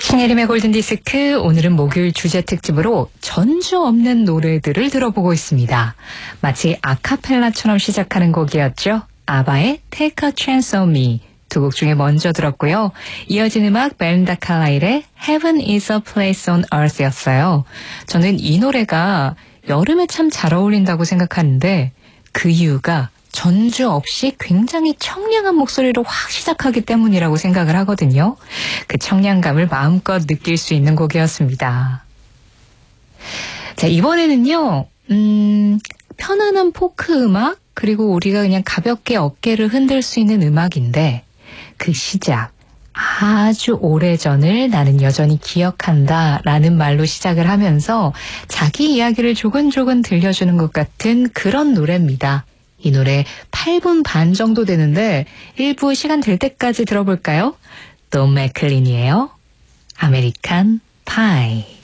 신혜림의 골든디스크, 오늘은 목요일 주제 특집으로 전주 없는 노래들을 들어보고 있습니다. 마치 아카펠라처럼 시작하는 곡이었죠. 아바의 Take a Chance on Me. 두 곡 중에 먼저 들었고요. 이어진 음악 멜린다 칼라일의 Heaven is a Place on Earth였어요. 저는 이 노래가 여름에 참 잘 어울린다고 생각하는데 그 이유가 전주 없이 굉장히 청량한 목소리로 확 시작하기 때문이라고 생각을 하거든요. 그 청량감을 마음껏 느낄 수 있는 곡이었습니다. 자, 이번에는요, 편안한 포크 음악, 그리고 우리가 그냥 가볍게 어깨를 흔들 수 있는 음악인데, 그 시작, 아주 오래전을 나는 여전히 기억한다 라는 말로 시작을 하면서 자기 이야기를 조근조근 들려주는 것 같은 그런 노래입니다. 이 노래 8분 반 정도 되는데 일부 시간 될 때까지 들어볼까요? 돈 맥클린이에요. 아메리칸 파이.